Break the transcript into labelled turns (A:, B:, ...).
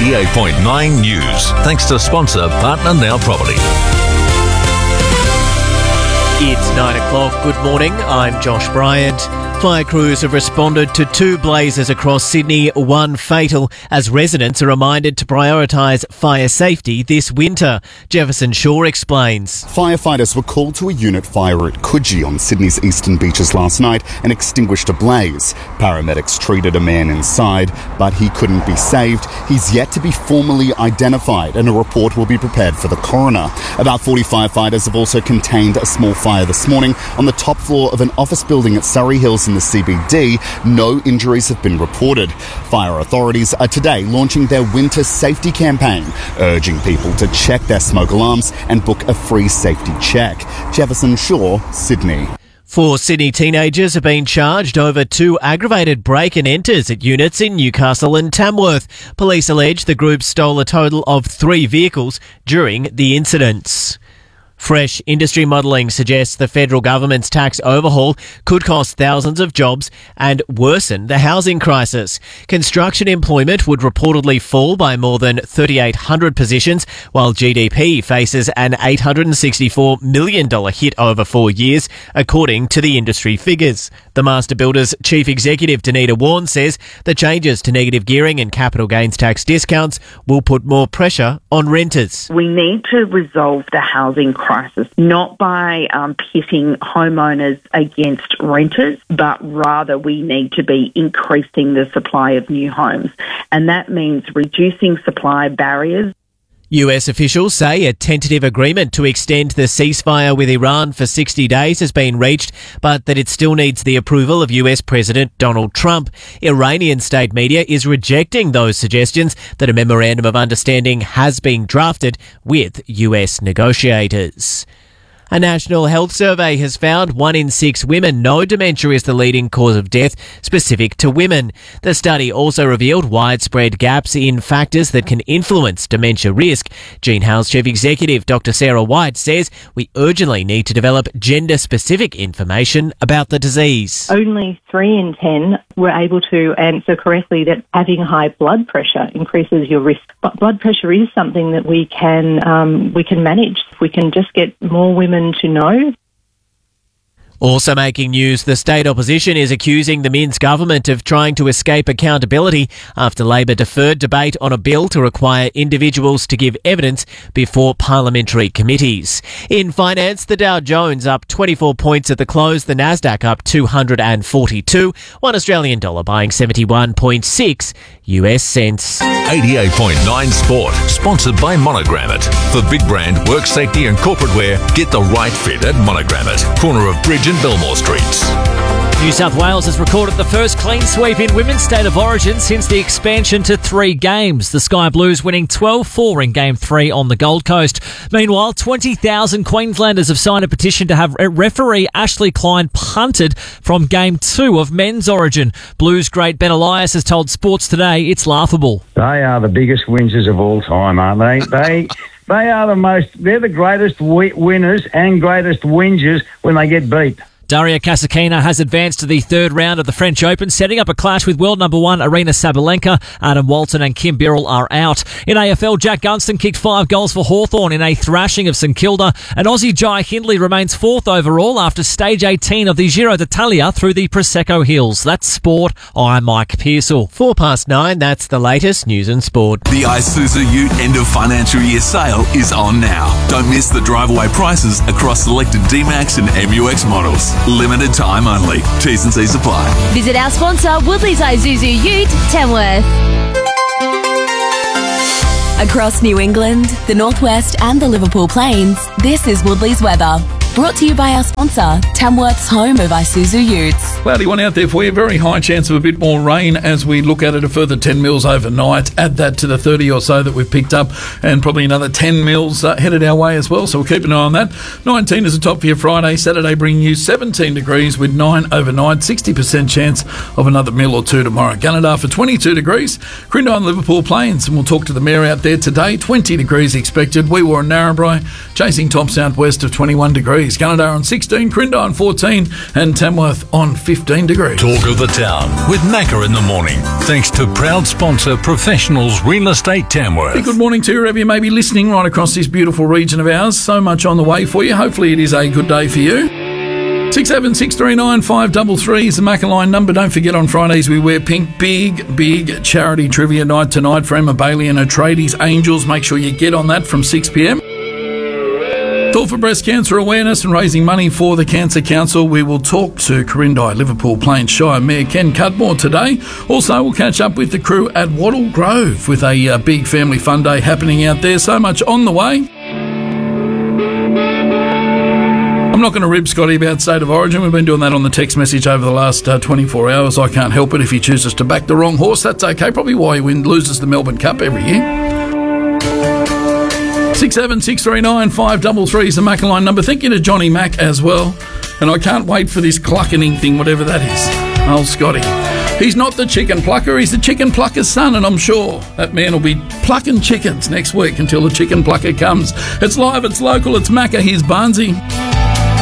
A: 88.9 News. Thanks to sponsor Partner Now Property.
B: It's 9 o'clock. Good morning. I'm Josh Bryant. Fire crews have responded to 2 blazes across Sydney, 1 fatal, as residents are reminded to prioritise fire safety this winter. Jefferson Shaw explains.
C: Firefighters were called to a unit fire at Coogee on Sydney's eastern beaches last night and extinguished a blaze. Paramedics treated a man inside, but he couldn't be saved. He's yet to be formally identified, and a report will be prepared for the coroner. About 40 firefighters have also contained a small fire this morning on the top floor of an office building at Surrey Hills in the CBD. No injuries have been reported. Fire authorities are today launching their winter safety campaign, urging people to check their smoke alarms and book a free safety check. Jefferson Shaw, Sydney.
B: 4 Sydney teenagers have been charged over 2 aggravated break-and-enters at units in Newcastle and Tamworth. Police allege the group stole a total of 3 vehicles during the incidents. Fresh industry modelling suggests the federal government's tax overhaul could cost thousands of jobs and worsen the housing crisis. Construction employment would reportedly fall by more than 3,800 positions, while GDP faces an $864 million hit over 4 years, according to the industry figures. The Master Builders Chief Executive, Danita Warren, says the changes to negative gearing and capital gains tax discounts will put more pressure on renters.
D: We need to resolve the housing crisis, not by pitting homeowners against renters, but rather we need to be increasing the supply of new homes. And that means reducing supply barriers.
B: US officials say a tentative agreement to extend the ceasefire with Iran for 60 days has been reached, but that it still needs the approval of US President Donald Trump. Iranian state media is rejecting those suggestions that a memorandum of understanding has been drafted with US negotiators. A national health survey has found 1 in 6 women know dementia is the leading cause of death specific to women. The study also revealed widespread gaps in factors that can influence dementia risk. Gene Howe's Chief Executive, Dr. Sarah White, says we urgently need to develop gender-specific information about the disease.
E: Only 3 in 10 were able to answer correctly that having high blood pressure increases your risk. But blood pressure is something that we can manage. If we can just get more women to know.
B: Also making news, the state opposition is accusing the Minns government of trying to escape accountability after Labor deferred debate on a bill to require individuals to give evidence before parliamentary committees. In finance, the Dow Jones up 24 points at the close, the Nasdaq up 242, $1 Australian dollar buying 71.6 US cents.
A: 88.9 Sport, sponsored by Monogrammet. For big brand, work safety and corporate wear, get the right fit at Monogrammet, corner of Bridge and Belmore Streets.
F: New South Wales has recorded the first clean sweep in Women's State of Origin since the expansion to 3 games. The Sky Blues winning 12-4 in Game 3 on the Gold Coast. Meanwhile, 20,000 Queenslanders have signed a petition to have referee Ashley Klein punted from Game 2 of Men's Origin. Blues great Ben Elias has told Sports Today it's laughable.
G: They are the biggest whingers of all time, aren't they? They're the greatest winners and greatest whingers when they get beat.
F: Daria Kasatkina has advanced to the 3rd round of the French Open, setting up a clash with world number 1 Arina Sabalenka. Adam Walton and Kim Birrell are out. In AFL, Jack Gunston kicked 5 goals for Hawthorn in a thrashing of St Kilda, and Aussie Jai Hindley remains 4th overall after stage 18 of the Giro d'Italia through the Prosecco Hills. That's sport. I'm Mike Pearsall.
B: 9:04, that's the latest news and sport.
H: The Isuzu Ute end of financial year sale is on now. Don't miss the drive-away prices across selected D-Max and MUX models. Limited time only. T's and C's apply.
I: Visit our sponsor, Woodley's Isuzu Ute, Tamworth. Across New England, the Northwest and the Liverpool Plains, this is Woodley's weather. Brought to you by our sponsor, Tamworth's home of Isuzu Utes.
J: Cloudy one out there for you. Very high chance of a bit more rain as we look at it. A further 10 mils overnight. Add that to the 30 or so that we've picked up, and probably another 10 mils headed our way as well. So we'll keep an eye on that. 19 is the top for your Friday. Saturday bringing you 17 degrees with 9 overnight. 60% chance of another mil or 2 tomorrow. Gunnedah for 22 degrees. Crindon and Liverpool Plains. And we'll talk to the mayor out there today. 20 degrees expected. We were in Narrabri chasing top southwest of 21 degrees. degrees. Gunnedah on 16, Crindai on 14, and Tamworth on 15 degrees.
A: Talk of the Town with Macca in the morning. Thanks to proud sponsor Professionals Real Estate Tamworth.
J: Hey, good morning to you, wherever you may be listening right across this beautiful region of ours. So much on the way for you. Hopefully it is a good day for you. 67639 533 is the Macca line number. Don't forget, on Fridays we wear pink. Big charity trivia night tonight for Emma Bailey and her tradies Angels. Make sure you get on that from 6 p.m. All for breast cancer awareness and raising money for the Cancer Council. We will talk to Corindai Liverpool Plains Shire Mayor Ken Cudmore today. Also, we'll catch up with the crew at Wattle Grove with a big family fun day happening out there. So much on the way. I'm not going to rib Scotty about State of Origin. We've been doing that on the text message over the last 24 hours. I can't help it if he chooses to back the wrong horse. That's okay. Probably why he loses the Melbourne Cup every year. 67639 533 is the Macca line number. Thank you to Johnny Mack as well. And I can't wait for this cluckening thing, whatever that is. Oh, Scotty. He's not the chicken plucker, he's the chicken plucker's son, and I'm sure that man will be plucking chickens next week until the chicken plucker comes. It's live, it's local, it's Macca. Here's Barnsey.